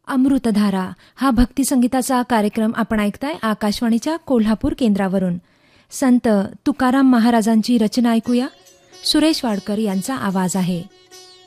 अमृतधारा हा भक्तिसंगीताचा कार्यक्रम आपण ऐकताय आकाशवाणीच्या कोल्हापूर केंद्रावरून. संत तुकाराम महाराजांची रचना ऐकूया. सुरेश वाडकर यांचा आवाज आहे.